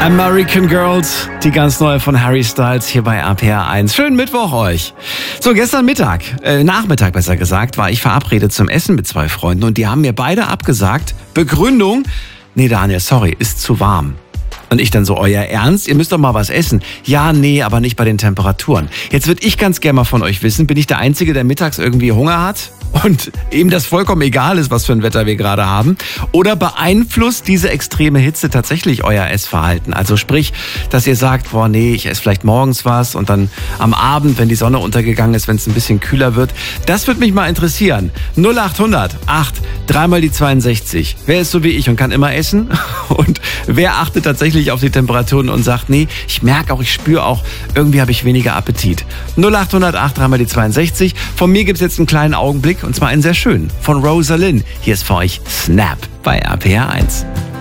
American Girls, die ganz neue von Harry Styles hier bei RPR 1. Schönen Mittwoch euch. So, gestern Nachmittag besser gesagt, war ich verabredet zum Essen mit 2 Freunden und die haben mir beide abgesagt. Begründung: Nee, Daniel, sorry, ist zu warm. Und ich dann so, euer Ernst? Ihr müsst doch mal was essen. Ja, nee, aber nicht bei den Temperaturen. Jetzt würde ich ganz gerne mal von euch wissen, bin ich der Einzige, der mittags irgendwie Hunger hat? Und ihm das vollkommen egal ist, was für ein Wetter wir gerade haben? Oder beeinflusst diese extreme Hitze tatsächlich euer Essverhalten? Also sprich, dass ihr sagt, boah nee, ich esse vielleicht morgens was und dann am Abend, wenn die Sonne untergegangen ist, wenn es ein bisschen kühler wird. Das würde mich mal interessieren. 0800 8 3 mal die 62. Wer ist so wie ich und kann immer essen? Und wer achtet tatsächlich auf die Temperaturen und sagt, nee, ich merke auch, ich spüre auch, irgendwie habe ich weniger Appetit. 0800 8 3 mal die 62. Von mir gibt's jetzt einen kleinen Augenblick. Und zwar einen sehr schönen, von Rosalind. Hier ist für euch Snap bei RPR 1.